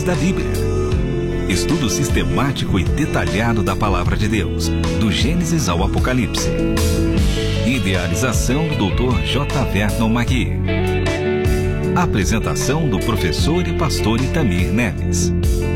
da Bíblia. Estudo sistemático e detalhado da Palavra de Deus, do Gênesis ao Apocalipse. Idealização do Dr. J. Vernon Magui. Apresentação do professor e pastor Itamir Neves.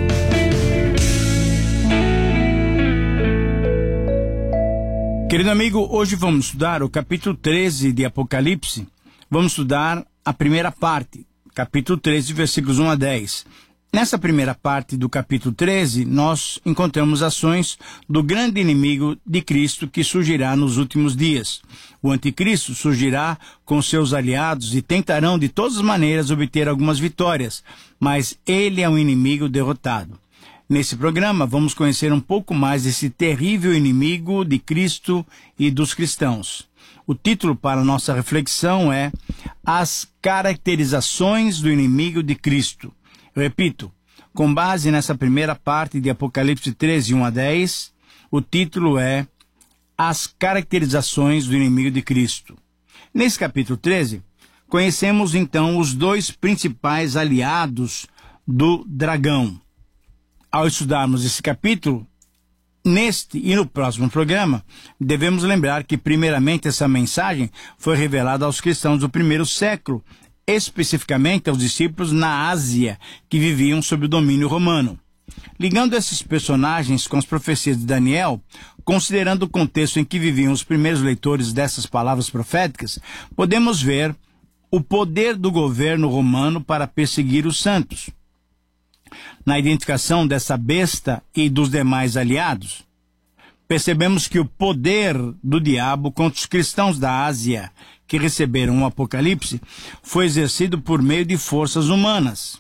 Querido amigo, hoje vamos estudar o capítulo 13 de Apocalipse. Vamos estudar a primeira parte, capítulo 13, versículos 1 a 10. Nessa primeira parte do capítulo 13, nós encontramos ações do grande inimigo de Cristo que surgirá nos últimos dias. O anticristo surgirá com seus aliados e tentarão de todas as maneiras obter algumas vitórias, mas ele é um inimigo derrotado. Nesse programa, vamos conhecer um pouco mais desse terrível inimigo de Cristo e dos cristãos. O título para a nossa reflexão é As Caracterizações do Inimigo de Cristo. Eu repito, com base nessa primeira parte de Apocalipse 13, 1 a 10, o título é As Caracterizações do Inimigo de Cristo. Nesse capítulo 13, conhecemos então os dois principais aliados do dragão. Ao estudarmos esse capítulo, neste e no próximo programa, devemos lembrar que, primeiramente, essa mensagem foi revelada aos cristãos do primeiro século, especificamente aos discípulos na Ásia, que viviam sob o domínio romano. Ligando esses personagens com as profecias de Daniel, considerando o contexto em que viviam os primeiros leitores dessas palavras proféticas, podemos ver o poder do governo romano para perseguir os santos. Na identificação dessa besta e dos demais aliados, percebemos que o poder do diabo contra os cristãos da Ásia que receberam o Apocalipse foi exercido por meio de forças humanas.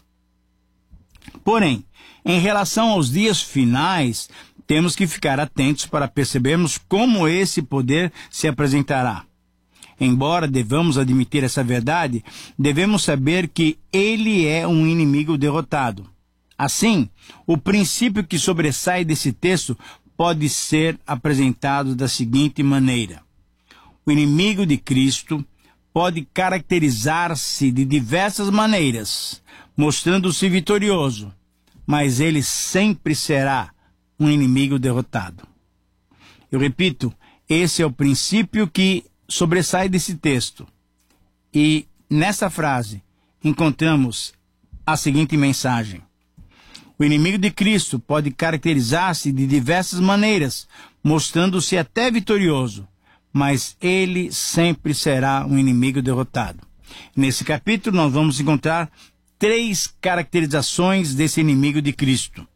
Porém, em relação aos dias finais, temos que ficar atentos para percebermos como esse poder se apresentará. Embora devamos admitir essa verdade, devemos saber que ele é um inimigo derrotado. Assim, o princípio que sobressai desse texto pode ser apresentado da seguinte maneira. O inimigo de Cristo pode caracterizar-se de diversas maneiras, mostrando-se vitorioso, mas ele sempre será um inimigo derrotado. Eu repito, esse é o princípio que sobressai desse texto. E nessa frase encontramos a seguinte mensagem. O inimigo de Cristo pode caracterizar-se de diversas maneiras, mostrando-se até vitorioso, mas ele sempre será um inimigo derrotado. Nesse capítulo, nós vamos encontrar 3 caracterizações desse inimigo de Cristo.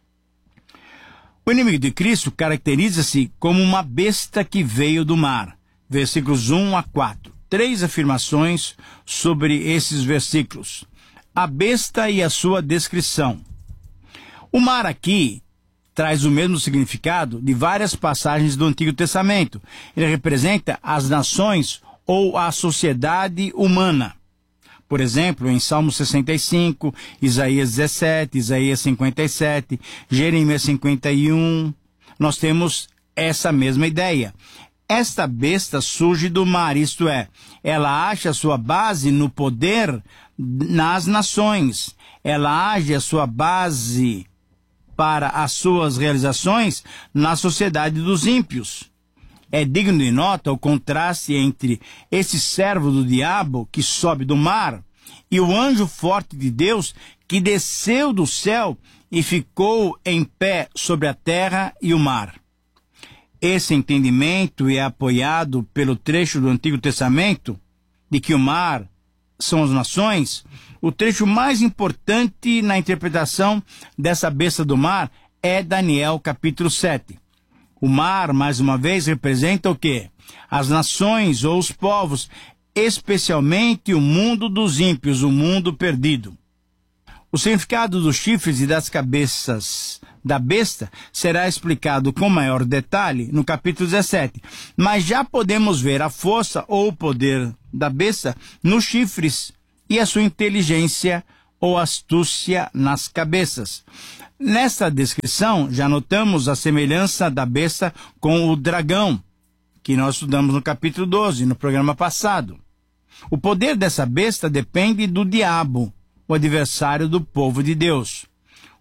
O inimigo de Cristo caracteriza-se como uma besta que veio do mar. Versículos 1 a 4. 3 afirmações sobre esses versículos. A besta e a sua descrição. O mar aqui traz o mesmo significado de várias passagens do Antigo Testamento. Ele representa as nações ou a sociedade humana. Por exemplo, em Salmo 65, Isaías 17, Isaías 57, Jeremias 51, nós temos essa mesma ideia. Esta besta surge do mar, isto é, ela acha sua base no poder nas nações. Ela age a sua base para as suas realizações na sociedade dos ímpios. É digno de nota o contraste entre esse servo do diabo que sobe do mar e o anjo forte de Deus que desceu do céu e ficou em pé sobre a terra e o mar. Esse entendimento é apoiado pelo trecho do Antigo Testamento de que o mar são as nações. O trecho mais importante na interpretação dessa besta do mar é Daniel capítulo 7. O mar, mais uma vez, representa o quê? As nações ou os povos, especialmente o mundo dos ímpios, o mundo perdido. O significado dos chifres e das cabeças da besta será explicado com maior detalhe no capítulo 17, mas já podemos ver a força ou o poder da besta nos chifres e a sua inteligência ou astúcia nas cabeças. Nesta descrição, já notamos a semelhança da besta com o dragão, que nós estudamos no capítulo 12, no programa passado. O poder dessa besta depende do diabo, o adversário do povo de Deus.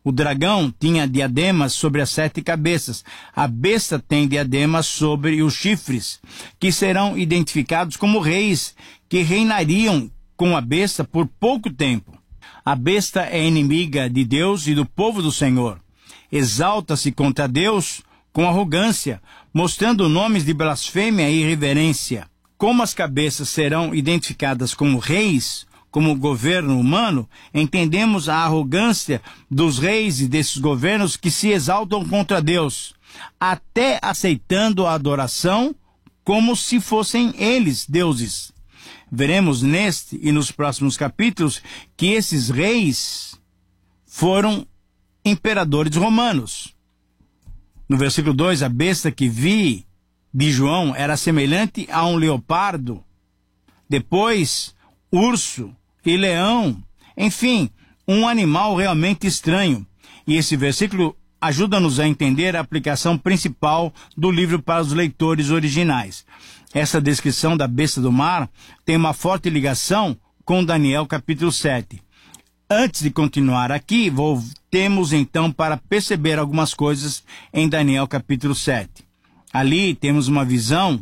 O dragão tinha diademas sobre as 7 cabeças. A besta tem diademas sobre os chifres, que serão identificados como reis, que reinariam com a besta por pouco tempo. A besta é inimiga de Deus e do povo do Senhor. Exalta-se contra Deus com arrogância, mostrando nomes de blasfêmia e irreverência. Como as cabeças serão identificadas como reis, como governo humano, entendemos a arrogância dos reis e desses governos que se exaltam contra Deus, até aceitando a adoração como se fossem eles deuses. Veremos neste e nos próximos capítulos que esses reis foram imperadores romanos. No versículo 2, a besta que vi de João era semelhante a um leopardo, depois urso e leão, enfim, um animal realmente estranho. E esse versículo ajuda-nos a entender a aplicação principal do livro para os leitores originais. Essa descrição da besta do mar tem uma forte ligação com Daniel capítulo 7. Antes de continuar aqui, voltemos então para perceber algumas coisas em Daniel capítulo 7. Ali temos uma visão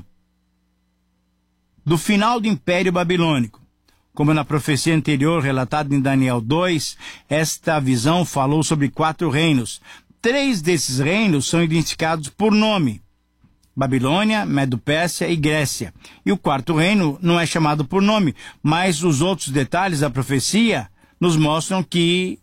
do final do Império Babilônico. Como na profecia anterior relatada em Daniel 2, esta visão falou sobre 4 reinos. 3 desses reinos são identificados por nome: Babilônia, Medo-Pérsia e Grécia. E o 4º reino não é chamado por nome, mas os outros detalhes da profecia nos mostram que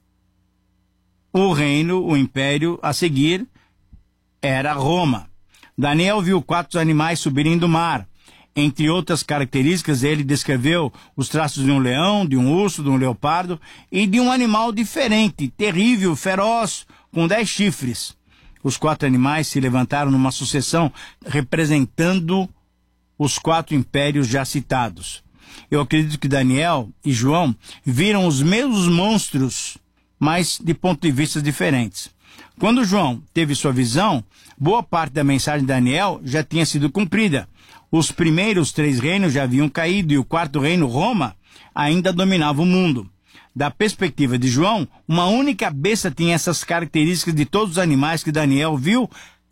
o reino, o império a seguir, era Roma. Daniel viu 4 animais subirem do mar. Entre outras características, ele descreveu os traços de um leão, de um urso, de um leopardo e de um animal diferente, terrível, feroz, com 10 chifres. Os 4 animais se levantaram numa sucessão representando os 4 impérios já citados. Eu acredito que Daniel e João viram os mesmos monstros, mas de pontos de vista diferentes. Quando João teve sua visão, boa parte da mensagem de Daniel já tinha sido cumprida. Os primeiros 3 reinos já haviam caído e o 4º reino, Roma, ainda dominava o mundo. Da perspectiva de João, uma única besta tinha essas características de todos os animais que Daniel viu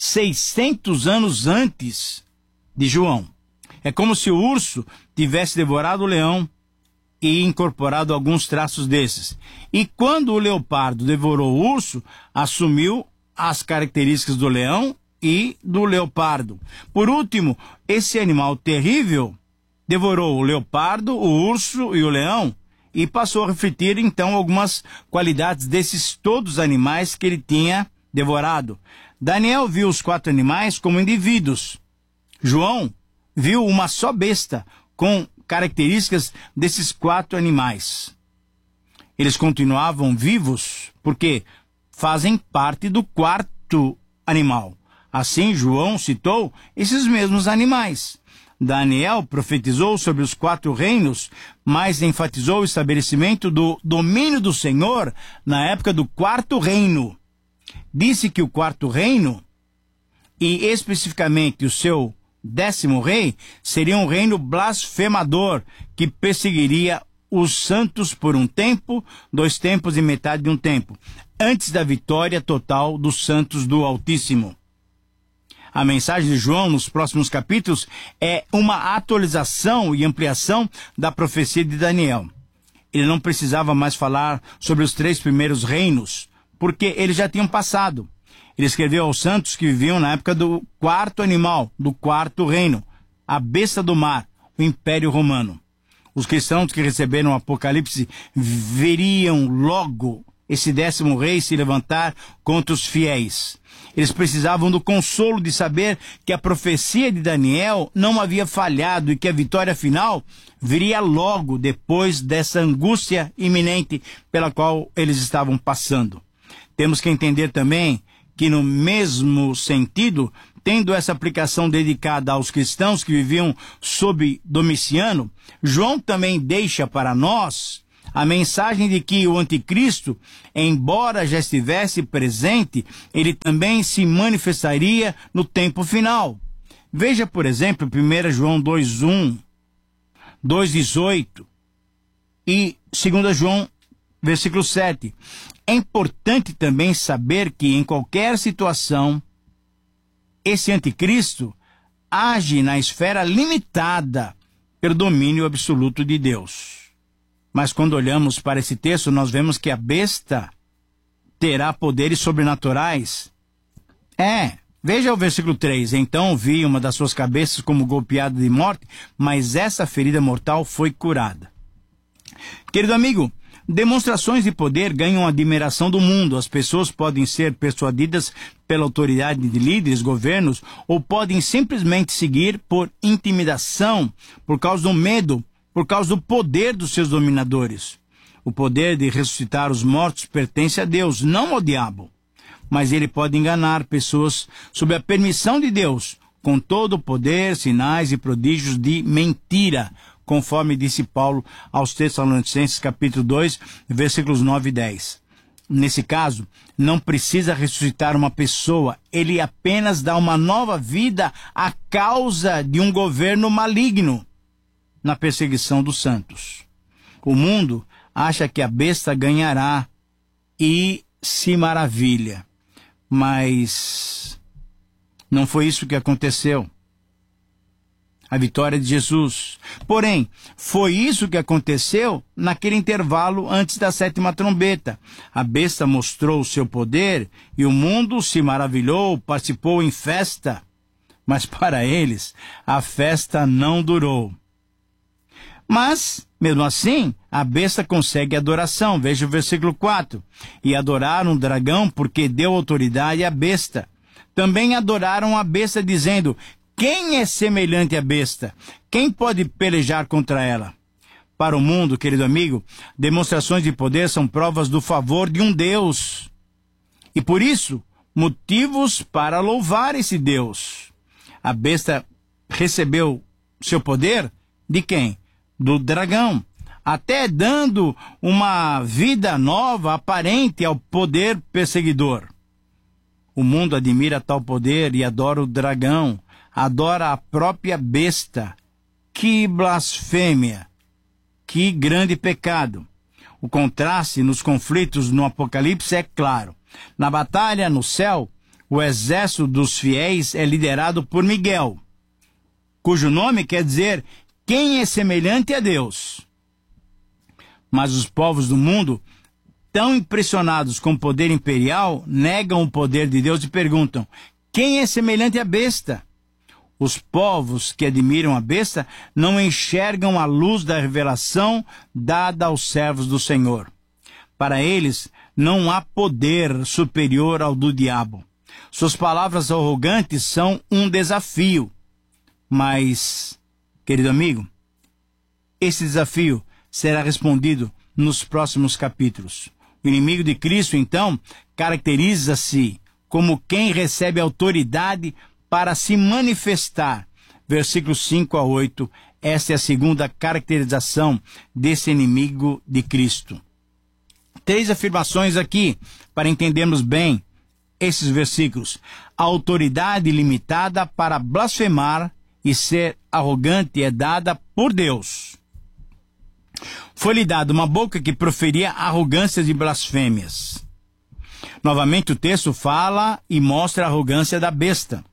600 anos antes de João. É como se o urso tivesse devorado o leão e incorporado alguns traços desses. E quando o leopardo devorou o urso, assumiu as características do leão e do leopardo. Por último, esse animal terrível devorou o leopardo, o urso e o leão e passou a refletir então algumas qualidades desses todos os animais que ele tinha devorado. Daniel viu os 4 animais como indivíduos. João viu uma só besta com características desses 4 animais. Eles continuavam vivos porque fazem parte do 4º animal. Assim, João citou esses mesmos animais. Daniel profetizou sobre os 4 reinos, mas enfatizou o estabelecimento do domínio do Senhor na época do 4º reino. Disse que o 4º reino, e especificamente o seu 10º rei, seria um reino blasfemador que perseguiria os santos por um tempo, 2 tempos e metade de um tempo, antes da vitória total dos santos do Altíssimo. A mensagem de João nos próximos capítulos é uma atualização e ampliação da profecia de Daniel. Ele não precisava mais falar sobre os 3 primeiros reinos, porque eles já tinham passado. Ele escreveu aos santos que viviam na época do 4º animal, do 4º reino, a besta do mar, o Império Romano. Os cristãos que receberam o Apocalipse veriam logo esse 10º rei se levantar contra os fiéis. Eles precisavam do consolo de saber que a profecia de Daniel não havia falhado e que a vitória final viria logo depois dessa angústia iminente pela qual eles estavam passando. Temos que entender também que, no mesmo sentido, tendo essa aplicação dedicada aos cristãos que viviam sob Domiciano, João também deixa para nós a mensagem de que o anticristo, embora já estivesse presente, ele também se manifestaria no tempo final. Veja, por exemplo, 1 João 2:1, 2:18 e 2 João, versículo 7. É importante também saber que em qualquer situação, esse anticristo age na esfera limitada pelo domínio absoluto de Deus. Mas quando olhamos para esse texto, nós vemos que a besta terá poderes sobrenaturais. Veja o versículo 3. Então vi uma das suas cabeças como golpeada de morte, mas essa ferida mortal foi curada. Querido amigo, demonstrações de poder ganham a admiração do mundo. As pessoas podem ser persuadidas pela autoridade de líderes, governos, ou podem simplesmente seguir por intimidação, por causa do medo, por causa do poder dos seus dominadores. O poder de ressuscitar os mortos pertence a Deus, não ao diabo. Mas ele pode enganar pessoas sob a permissão de Deus, com todo o poder, sinais e prodígios de mentira, conforme disse Paulo aos Tessalonicenses, capítulo 2, versículos 9 e 10. Nesse caso, não precisa ressuscitar uma pessoa, ele apenas dá uma nova vida à causa de um governo maligno na perseguição dos santos. O mundo acha que a besta ganhará e se maravilha. Mas não foi isso que aconteceu. A vitória de Jesus. Porém, foi isso que aconteceu naquele intervalo antes da 7ª trombeta. A besta mostrou o seu poder e o mundo se maravilhou, participou em festa. Mas para eles, a festa não durou. Mas, mesmo assim, a besta consegue adoração. Veja o versículo 4. E adoraram o dragão porque deu autoridade à besta. Também adoraram a besta dizendo: quem é semelhante à besta? Quem pode pelejar contra ela? Para o mundo, querido amigo, demonstrações de poder são provas do favor de um Deus. E por isso, motivos para louvar esse Deus. A besta recebeu seu poder de quem? Do dragão, até dando uma vida nova, aparente ao poder perseguidor. O mundo admira tal poder e adora o dragão, adora a própria besta. Que blasfêmia! Que grande pecado! O contraste nos conflitos no Apocalipse é claro. Na batalha no céu, o exército dos fiéis é liderado por Miguel, cujo nome quer dizer quem é semelhante a Deus. Mas os povos do mundo, tão impressionados com o poder imperial, negam o poder de Deus e perguntam: quem é semelhante à besta? Os povos que admiram a besta não enxergam a luz da revelação dada aos servos do Senhor. Para eles, não há poder superior ao do diabo. Suas palavras arrogantes são um desafio. Mas, querido amigo, esse desafio será respondido nos próximos capítulos. O inimigo de Cristo, então, caracteriza-se como quem recebe autoridade para se manifestar. Versículos 5 a 8, esta é a segunda caracterização desse inimigo de Cristo. 3 afirmações aqui, para entendermos bem esses versículos. A autoridade limitada para blasfemar e ser arrogante é dada por Deus. Foi-lhe dada uma boca que proferia arrogâncias e blasfêmias. Novamente o texto fala e mostra a arrogância da besta.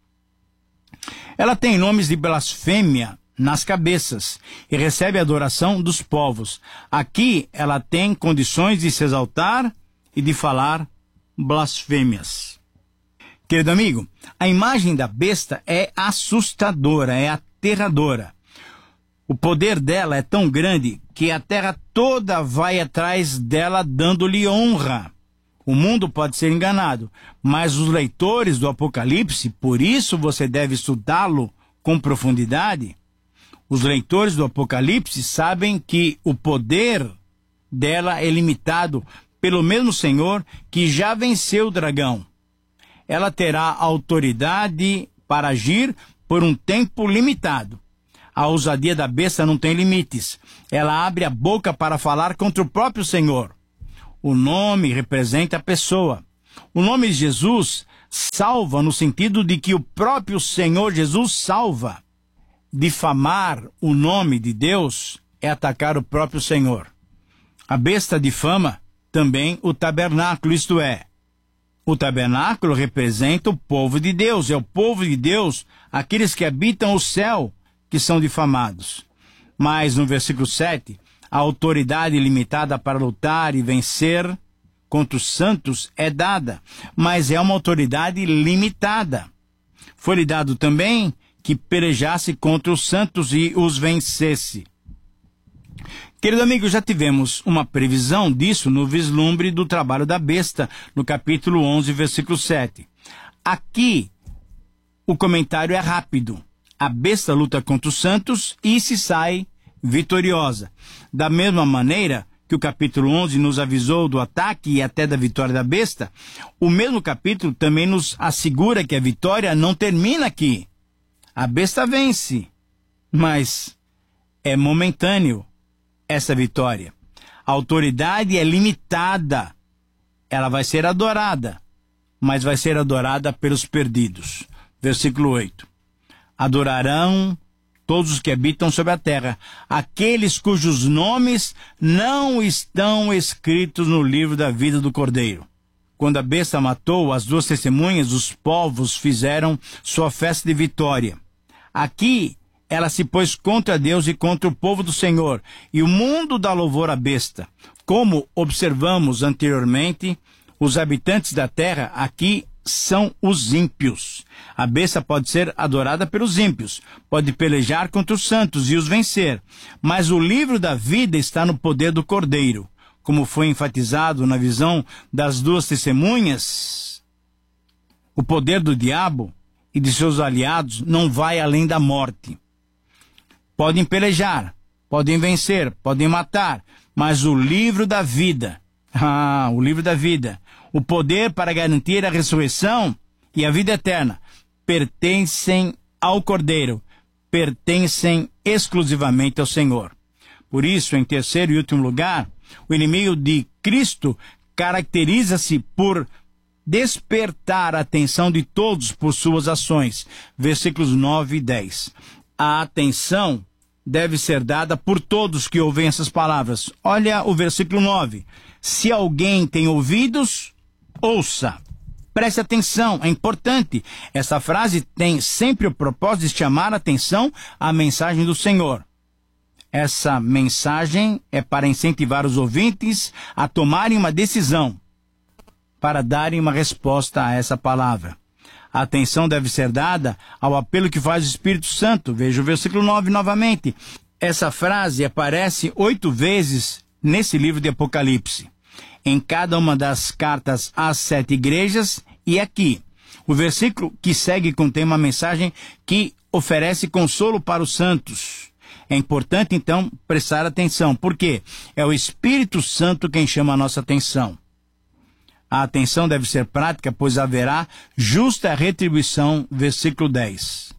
Ela tem nomes de blasfêmia nas cabeças e recebe a adoração dos povos. Aqui ela tem condições de se exaltar e de falar blasfêmias. Querido amigo, a imagem da besta é assustadora, é aterradora. O poder dela é tão grande que a terra toda vai atrás dela dando-lhe honra. O mundo pode ser enganado, mas os leitores do Apocalipse, por isso você deve estudá-lo com profundidade, os leitores do Apocalipse sabem que o poder dela é limitado pelo mesmo Senhor que já venceu o dragão. Ela terá autoridade para agir por um tempo limitado. A ousadia da besta não tem limites. Ela abre a boca para falar contra o próprio Senhor. O nome representa a pessoa. O nome de Jesus salva no sentido de que o próprio Senhor Jesus salva. Difamar o nome de Deus é atacar o próprio Senhor. A besta difama também o tabernáculo, isto é, o tabernáculo representa o povo de Deus, é o povo de Deus, aqueles que habitam o céu, que são difamados. Mas no versículo 7, a autoridade limitada para lutar e vencer contra os santos é dada, mas é uma autoridade limitada. Foi-lhe dado também que pelejasse contra os santos e os vencesse. Querido amigo, já tivemos uma previsão disso no vislumbre do trabalho da besta, no capítulo 11, versículo 7. Aqui, o comentário é rápido. A besta luta contra os santos e se sai vitoriosa. Da mesma maneira que o capítulo 11 nos avisou do ataque e até da vitória da besta, o mesmo capítulo também nos assegura que a vitória não termina aqui. A besta vence, mas é momentâneo essa vitória. A autoridade é limitada. Ela vai ser adorada, mas vai ser adorada pelos perdidos. Versículo 8. Adorarão todos os que habitam sobre a terra, aqueles cujos nomes não estão escritos no livro da vida do Cordeiro. Quando a besta matou as duas testemunhas, os povos fizeram sua festa de vitória. Aqui, ela se pôs contra Deus e contra o povo do Senhor, e o mundo dá louvor à besta. Como observamos anteriormente, os habitantes da terra aqui são os ímpios. A besta pode ser adorada pelos ímpios, pode pelejar contra os santos e os vencer, mas o livro da vida está no poder do Cordeiro. Como foi enfatizado na visão das duas testemunhas, o poder do diabo e de seus aliados não vai além da morte. Podem pelejar, podem vencer, podem matar, mas o livro da vida, o livro da vida, o poder para garantir a ressurreição e a vida eterna, pertencem ao Cordeiro, pertencem exclusivamente ao Senhor. Por isso, em terceiro e último lugar, o inimigo de Cristo caracteriza-se por despertar a atenção de todos por suas ações. Versículos 9 e 10. A atenção deve ser dada por todos que ouvem essas palavras. Olha o versículo 9. Se alguém tem ouvidos, ouça. Preste atenção, é importante. Essa frase tem sempre o propósito de chamar a atenção à mensagem do Senhor. Essa mensagem é para incentivar os ouvintes a tomarem uma decisão, para darem uma resposta a essa palavra. A atenção deve ser dada ao apelo que faz o Espírito Santo. Veja o versículo 9 novamente. Essa frase aparece 8 vezes nesse livro de Apocalipse, em cada uma das cartas às 7 igrejas e aqui. O versículo que segue contém uma mensagem que oferece consolo para os santos. É importante, então, prestar atenção, porque é o Espírito Santo quem chama a nossa atenção. A atenção deve ser prática, pois haverá justa retribuição, versículo 10.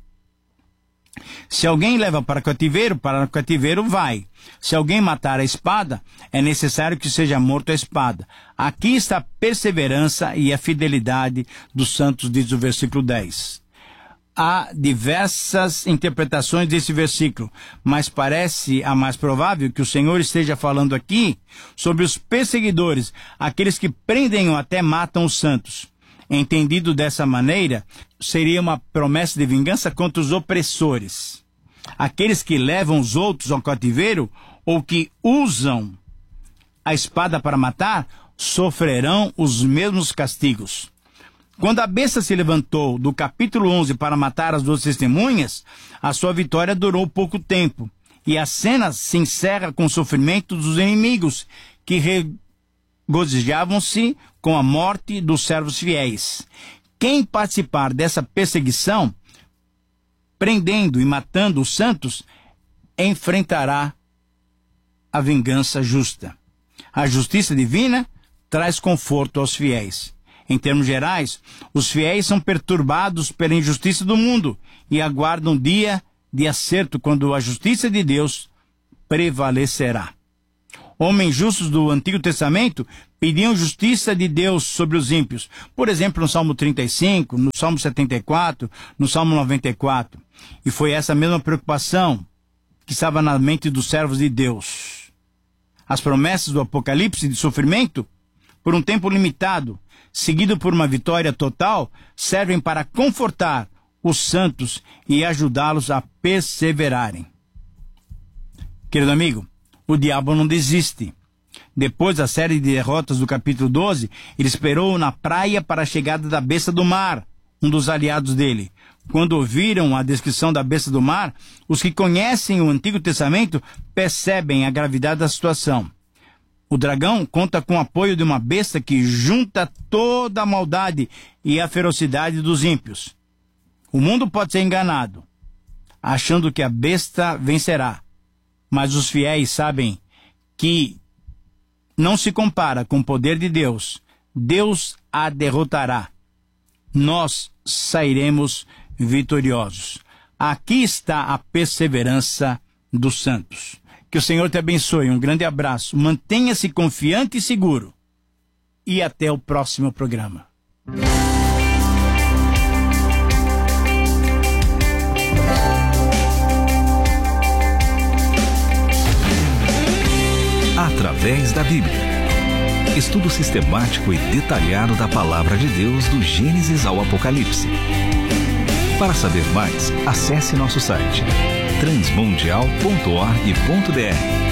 Se alguém leva para o cativeiro vai. Se alguém matar a espada, é necessário que seja morto a espada. Aqui está a perseverança e a fidelidade dos santos, diz o versículo 10. Há diversas interpretações desse versículo, mas parece a mais provável que o Senhor esteja falando aqui sobre os perseguidores, aqueles que prendem ou até matam os santos. Entendido dessa maneira, seria uma promessa de vingança contra os opressores. Aqueles que levam os outros ao cativeiro ou que usam a espada para matar, sofrerão os mesmos castigos. Quando a besta se levantou do capítulo 11 para matar as duas testemunhas, a sua vitória durou pouco tempo. E a cena se encerra com o sofrimento dos inimigos, que regozijavam-se com a morte dos servos fiéis. Quem participar dessa perseguição, prendendo e matando os santos, enfrentará a vingança justa. A justiça divina traz conforto aos fiéis. Em termos gerais, os fiéis são perturbados pela injustiça do mundo e aguardam dia de acerto quando a justiça de Deus prevalecerá. Homens justos do Antigo Testamento pediam justiça de Deus sobre os ímpios. Por exemplo, no Salmo 35, no Salmo 74, no Salmo 94. E foi essa mesma preocupação que estava na mente dos servos de Deus. As promessas do Apocalipse de sofrimento por um tempo limitado, seguido por uma vitória total, servem para confortar os santos e ajudá-los a perseverarem. Querido amigo, o diabo não desiste. Depois da série de derrotas do capítulo 12, ele esperou na praia para a chegada da besta do mar, um dos aliados dele. Quando ouviram a descrição da besta do mar, os que conhecem o Antigo Testamento percebem a gravidade da situação. O dragão conta com o apoio de uma besta que junta toda a maldade e a ferocidade dos ímpios. O mundo pode ser enganado, achando que a besta vencerá, mas os fiéis sabem que não se compara com o poder de Deus. Deus a derrotará. Nós sairemos vitoriosos. Aqui está a perseverança dos santos. Que o Senhor te abençoe. Um grande abraço. Mantenha-se confiante e seguro. E até o próximo programa. Através da Bíblia. Estudo sistemático e detalhado da Palavra de Deus do Gênesis ao Apocalipse. Para saber mais, acesse nosso site transmundial.org.br.